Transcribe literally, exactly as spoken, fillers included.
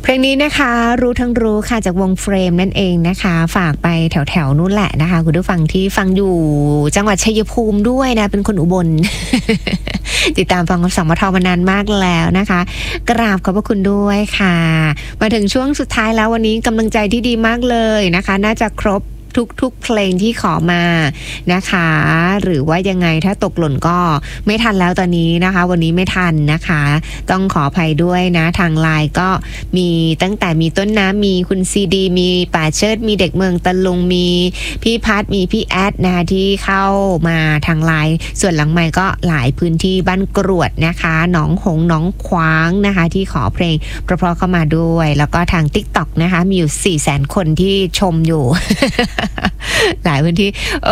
เพลงนี้นะคะรู้ทั้งรู้ค่ะจากวงเฟรมนั่นเองนะคะฝากไปแถวๆนู้นแหละนะคะคุณผู้ฟังที่ฟังอยู่จังหวัดชัยภูมิด้วยนะเป็นคนอุบล ติดตามฟังสมทมานานมากแล้วนะคะกราบขอบพระคุณด้วยค่ะมาถึงช่วงสุดท้ายแล้ววันนี้กำลังใจที่ดีมากเลยนะคะน่าจะครบทุกๆเพลงที่ขอมานะคะหรือว่ายังไงถ้าตกหล่นก็ไม่ทันแล้วตอนนี้นะคะวันนี้ไม่ทันนะคะต้องขออภัยด้วยนะทางไลน์ก็มีตั้งแต่มีต้นน้ำมีคุณซีดีมีป่าเชิดมีเด็กเมืองตะลุงมีพี่พัดมีพี่แอดนะคะที่เข้ามาทางไลน์ส่วนหลังไมค์ก็หลายพื้นที่บ้านกรวดนะคะหนองหงหนองขวางนะคะที่ขอเพลงเพราะๆเข้ามาด้วยแล้วก็ทาง ติ๊กต็อก นะคะมีอยู่ สี่แสน คนที่ชมอยู่ หลายพื้นที่